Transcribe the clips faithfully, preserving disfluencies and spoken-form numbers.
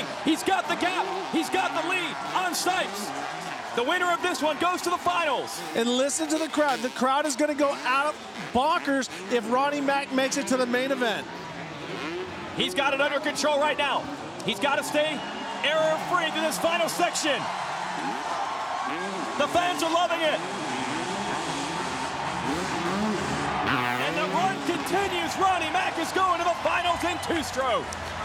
He's got the gap. He's got the lead on Sipes. The winner of this one goes to the finals. And listen to the crowd. The crowd is going to go out of bonkers if Ronnie Mack makes it to the main event. He's got it under control right now. He's got to stay error-free through this final section. The fans are loving it. And the run continues. Ronnie Mack is going to the finals in two-stroke.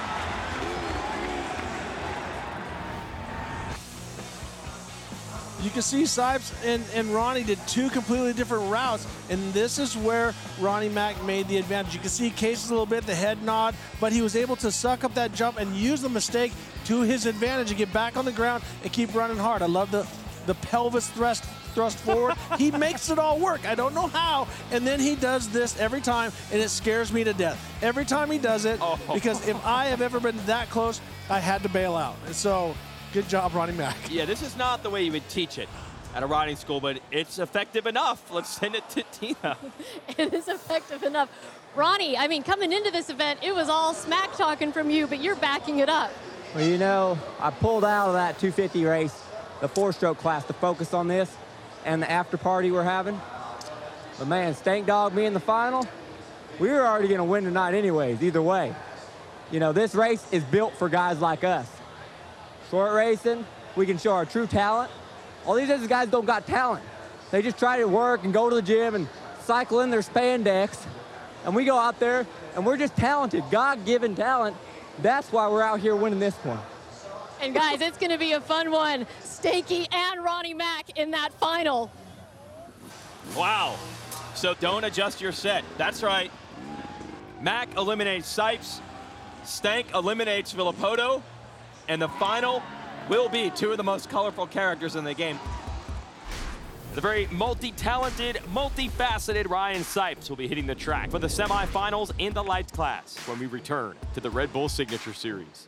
You can see Sipes and, and Ronnie did two completely different routes, and this is where Ronnie Mack made the advantage. You can see Cases a little bit, the head nod, but he was able to suck up that jump and use the mistake to his advantage and get back on the ground and keep running hard. I love the, the pelvis thrust thrust forward. He makes it all work. I don't know how, and then he does this every time, and it scares me to death. Every time he does it, oh. Because if I have ever been that close, I had to bail out. And so, good job, Ronnie Mack. Yeah, this is not the way you would teach it at a riding school, but it's effective enough. Let's send it to Tina. It is effective enough. Ronnie, I mean, coming into this event, it was all smack talking from you, but you're backing it up. Well, you know, I pulled out of that two fifty race, the four-stroke class, to focus on this and the after party we're having. But man, Stank Dog me in the final, we were already going to win tonight anyways, either way. You know, this race is built for guys like us. Short racing, we can show our true talent. All these other guys don't got talent. They just try to work and go to the gym and cycle in their spandex. And we go out there and we're just talented, God-given talent. That's why we're out here winning this one. And guys, it's gonna be a fun one. Stanky and Ronnie Mack in that final. Wow. So don't adjust your set. That's right. Mack eliminates Sipes. Stank eliminates Villopoto. And the final will be two of the most colorful characters in the game. The very multi-talented, multifaceted Ryan Sipes will be hitting the track for the semifinals in the lights class when we return to the Red Bull Signature Series.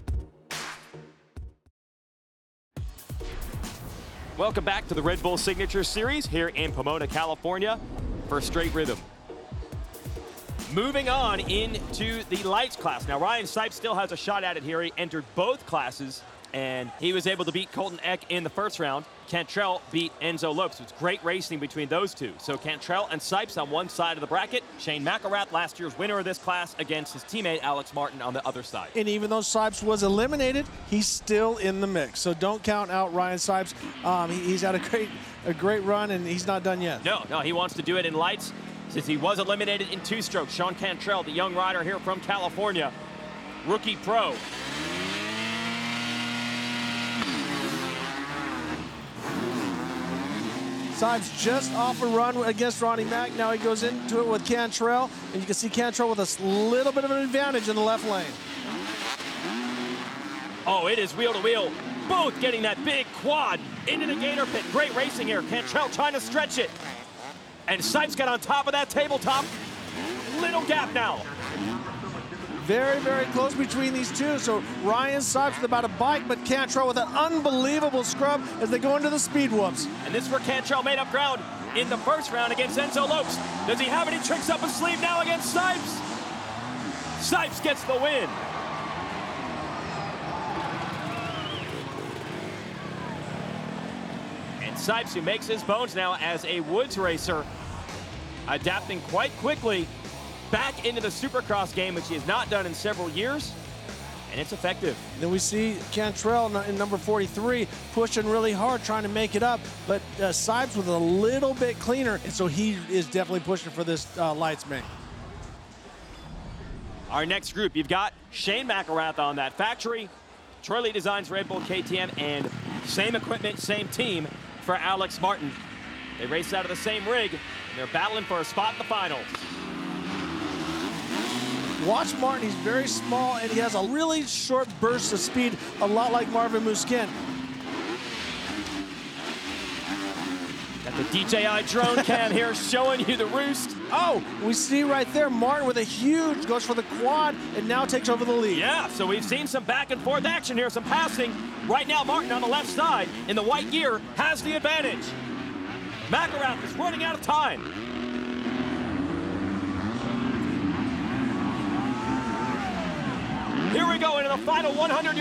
Welcome back to the Red Bull Signature Series here in Pomona, California for Straight Rhythm. Moving on into the lights class. Now, Ryan Sipes still has a shot at it here. He entered both classes, and he was able to beat Colton Eck in the first round. Cantrell beat Enzo Lopes. It was great racing between those two. So Cantrell and Sipes on one side of the bracket. Shane McElrath, last year's winner of this class, against his teammate Alex Martin on the other side. And even though Sipes was eliminated, he's still in the mix. So don't count out Ryan Sipes. Um, he, he's had a great, a great run, and he's not done yet. No, no, he wants to do it in lights. Since he was eliminated in two strokes, Sean Cantrell, the young rider here from California, rookie pro. Sipes just off a run against Ronnie Mack. Now he goes into it with Cantrell, and you can see Cantrell with a little bit of an advantage in the left lane. Oh, it is wheel to wheel. Both getting that big quad into the gator pit. Great racing here. Cantrell trying to stretch it. And Sipes got on top of that tabletop. Little gap now. Very, very close between these two. So Ryan Sipes with about a bike, but Cantrell with an unbelievable scrub as they go into the speed whoops. And this is where Cantrell made up ground in the first round against Enzo Lopes. Does he have any tricks up his sleeve now against Sipes? Sipes gets the win. And Sipes, who makes his bones now as a woods racer, adapting quite quickly back into the Supercross game, which he has not done in several years, and it's effective. Then we see Cantrell in number forty-three pushing really hard, trying to make it up, but uh, Sipes with a little bit cleaner, and so he is definitely pushing for this uh, lights main. Our next group, you've got Shane McElrath on that factory, Troy Lee Designs, Red Bull K T M, and same equipment, same team for Alex Martin. They race out of the same rig, and they're battling for a spot in the finals. Watch Martin, he's very small, and he has a really short burst of speed, a lot like Marvin Musquin. Got the D J I drone cam here showing you the roost. Oh, we see right there, Martin with a huge, goes for the quad, and now takes over the lead. Yeah, so we've seen some back and forth action here, some passing. Right now, Martin on the left side in the white gear has the advantage. McElrath is running out of time. Here we go into the final one hundred